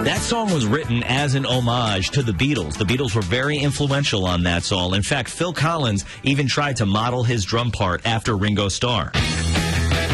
That song was written as an homage to the Beatles. The Beatles were very influential on that song. In fact, Phil Collins even tried to model his drum part after Ringo Starr.